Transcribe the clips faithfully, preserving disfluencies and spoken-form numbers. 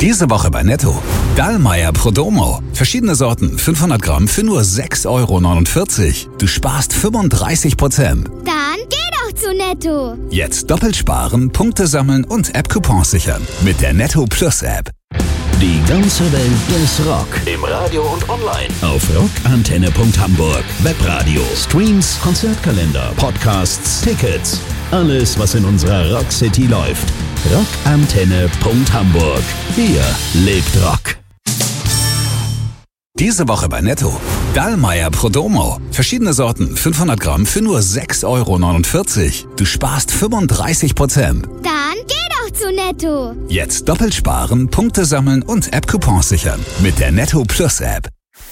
Diese Woche bei Netto. Dallmayr Prodomo. Verschiedene Sorten, fünfhundert Gramm für nur sechs Euro neunundvierzig. Du sparst fünfunddreißig Prozent. Dann geh doch zu Netto. Jetzt doppelt sparen, Punkte sammeln und App-Coupons sichern. Mit der Netto Plus App. Die ganze Welt des Rock. Im Radio und online. Auf rockantenne punkt hamburg. Webradio, Streams, Konzertkalender, Podcasts, Tickets. Alles, was in unserer Rock City läuft. rockantenne punkt hamburg. Hier lebt Rock. Diese Woche bei Netto. Dallmayr Prodomo. Verschiedene Sorten, fünfhundert Gramm für nur sechs Euro neunundvierzig. Du sparst fünfunddreißig Prozent. Dann geh doch zu Netto. Jetzt doppelt sparen, Punkte sammeln und App-Coupons sichern. Mit der Netto Plus App.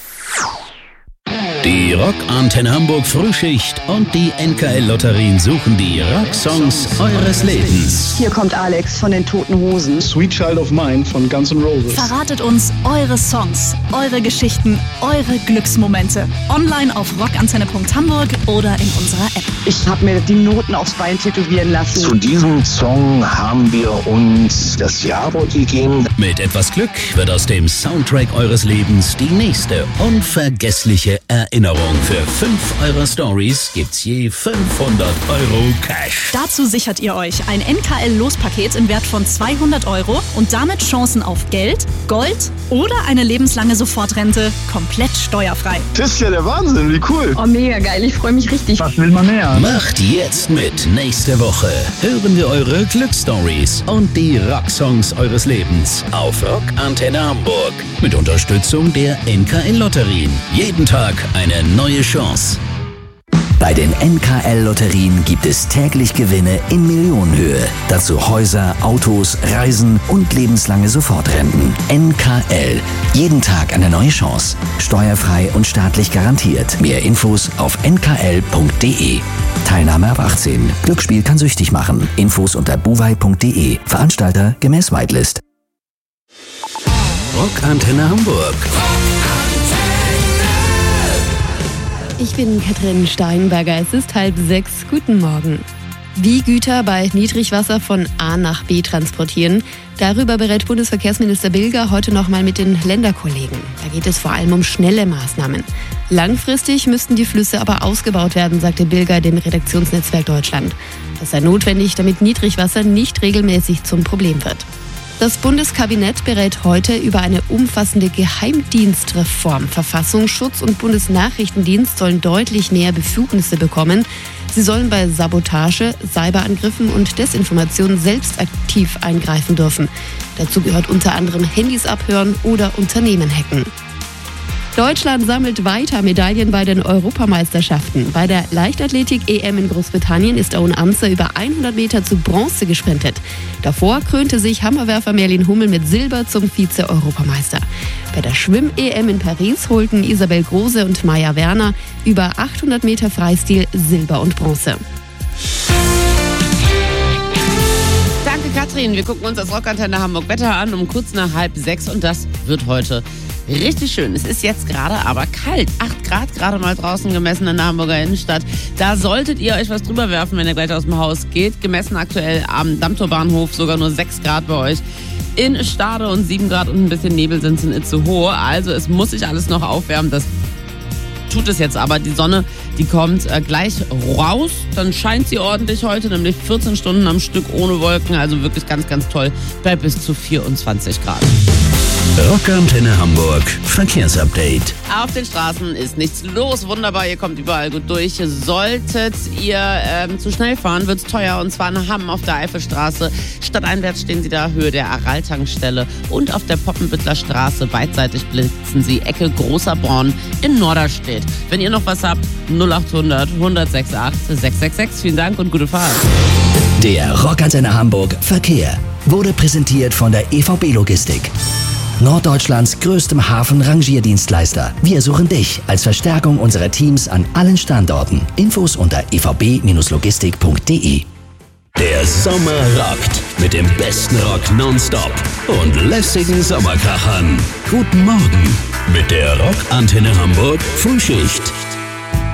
Die Rockantenne Hamburg Frühschicht und die N K L-Lotterien suchen die Rocksongs eures Lebens. Hier kommt Alex von den Toten Hosen. Sweet Child of Mine von Guns N' Roses. Verratet uns eure Songs, eure Geschichten, eure Glücksmomente. Online auf rockantenne punkt hamburg oder in unserer App. Ich habe mir die Noten aufs Bein tätowieren lassen. Zu diesem Song haben wir uns das Ja-Wort gegeben. Mit etwas Glück wird aus dem Soundtrack eures Lebens die nächste unvergessliche Erinnerung. Für fünf eurer Stories gibt's je fünfhundert Euro Cash. Dazu sichert ihr euch ein N K L-Lospaket im Wert von zweihundert Euro und damit Chancen auf Geld, Gold oder eine lebenslange Sofortrente komplett steuerfrei. Das ist ja der Wahnsinn, wie cool. Oh, mega geil, ich freue mich richtig. Was will man mehr? Macht jetzt mit. Nächste Woche hören wir eure Glücksstories und die Rocksongs eures Lebens auf Rockantenne Hamburg. Mit Unterstützung der N K L-Lotterien. Jeden Tag eine neue Chance. Bei den N K L-Lotterien gibt es täglich Gewinne in Millionenhöhe. Dazu Häuser, Autos, Reisen und lebenslange Sofortrenten. N K L. Jeden Tag eine neue Chance. Steuerfrei und staatlich garantiert. Mehr Infos auf n k l punkt d e. Teilnahme ab achtzehn. Glücksspiel kann süchtig machen. Infos unter buwei punkt d e. Veranstalter gemäß Whitelist. Rockantenne Hamburg. Ich bin Katrin Steinberger. Es ist halb sechs. Guten Morgen. Wie Güter bei Niedrigwasser von A nach B transportieren, darüber berät Bundesverkehrsminister Bilger heute nochmal mit den Länderkollegen. Da geht es vor allem um schnelle Maßnahmen. Langfristig müssten die Flüsse aber ausgebaut werden, sagte Bilger dem Redaktionsnetzwerk Deutschland. Das sei notwendig, damit Niedrigwasser nicht regelmäßig zum Problem wird. Das Bundeskabinett berät heute über eine umfassende Geheimdienstreform. Verfassungsschutz und Bundesnachrichtendienst sollen deutlich mehr Befugnisse bekommen. Sie sollen bei Sabotage, Cyberangriffen und Desinformation selbst aktiv eingreifen dürfen. Dazu gehört unter anderem Handys abhören oder Unternehmen hacken. Deutschland sammelt weiter Medaillen bei den Europameisterschaften. Bei der Leichtathletik-E M in Großbritannien ist Owen Amser über hundert Meter zu Bronze gesprintet. Davor krönte sich Hammerwerfer Merlin Hummel mit Silber zum Vize-Europameister. Bei der Schwimm-E M in Paris holten Isabel Große und Maja Werner über achthundert Meter Freistil Silber und Bronze. Danke Katrin, wir gucken uns das Rockantenne Hamburg Wetter an um kurz nach halb sechs und das wird heute richtig schön. Es ist jetzt gerade aber kalt. acht Grad gerade mal draußen gemessen in der Hamburger Innenstadt. Da solltet ihr euch was drüber werfen, wenn ihr gleich aus dem Haus geht. Gemessen aktuell am Dammtorbahnhof sogar nur sechs Grad bei euch. In Stade und sieben Grad und ein bisschen Nebel sind es in Itzehoe. Also es muss sich alles noch aufwärmen. Das tut es jetzt aber. Die Sonne, die kommt äh, gleich raus. Dann scheint sie ordentlich heute, nämlich vierzehn Stunden am Stück ohne Wolken. Also wirklich ganz, ganz toll. Bei bis zu vierundzwanzig Grad. Rockantenne Hamburg Verkehrsupdate. Auf den Straßen ist nichts los. Wunderbar, ihr kommt überall gut durch. Solltet ihr ähm, zu schnell fahren, wird's teuer. Und zwar in Hamm auf der Eifelstraße. Stadteinwärts stehen sie da, Höhe der Aral-Tankstelle. Und auf der Poppenbüttler Straße beidseitig blitzen sie Ecke Großer Born in Norderstedt. Wenn ihr noch was habt, null achthundert, hundertsechsundachtzig, sechshundertsechsundsechzig. Vielen Dank und gute Fahrt. Der Rockantenne Hamburg Verkehr wurde präsentiert von der E V B Logistik. Norddeutschlands größtem Hafen-Rangierdienstleister. Wir suchen dich als Verstärkung unserer Teams an allen Standorten. Infos unter e v b logistik punkt d e. Der Sommer rockt mit dem besten Rock nonstop und lässigen Sommerkrachern. Guten Morgen mit der Rockantenne Hamburg Frühschicht.